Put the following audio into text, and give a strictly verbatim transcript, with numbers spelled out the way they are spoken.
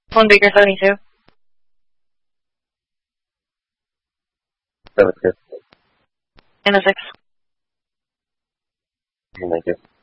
One Baker seventy-two. Seven two. And a six. Thank you.